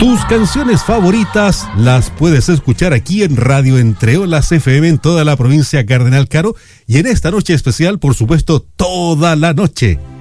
Tus canciones favoritas las puedes escuchar aquí en Radio Entre Olas FM en toda la provincia Cardenal Caro y en esta noche especial, por supuesto, toda la noche.